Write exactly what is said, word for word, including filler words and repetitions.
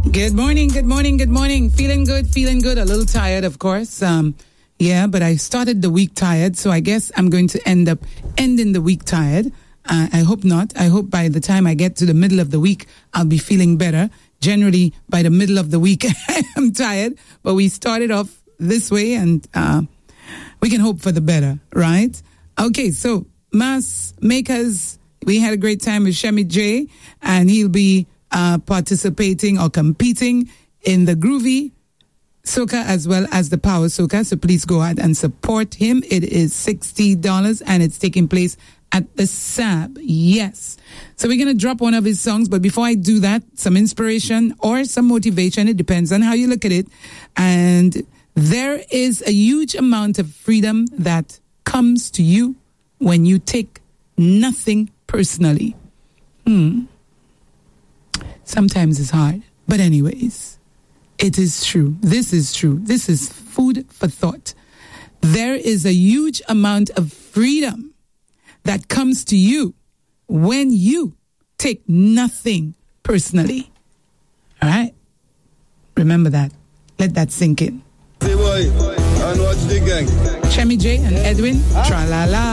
Good morning, good morning, good morning. Feeling good, feeling good. A little tired, of course. Um, yeah, but I started the week tired, so I guess I'm going to end up ending the week tired. Uh, I hope not. I hope by the time I get to the middle of the week, I'll be feeling better. Generally, by the middle of the week, I'm tired. But we started off this way, and uh, we can hope for the better, right? Okay, so Mass Makers, we had a great time with Shemi J, and he'll be uh, participating or competing in the Groovy Soca as well as the Power Soca. So please go ahead and support him. It is sixty dollars, and it's taking place at the S A B. Yes. So we're going to drop one of his songs. But before I do that, some inspiration or some motivation. It depends on how you look at it. And there is a huge amount of freedom that comes to you when you take nothing personally. Hmm. Sometimes it's hard. But anyways, it is true. This is true. This is food for thought. There is a huge amount of freedom that comes to you when you take nothing personally. All right? Remember that. Let that sink in. Say boy, and watch the gang. Shemi J and Edwin, tra-la-la.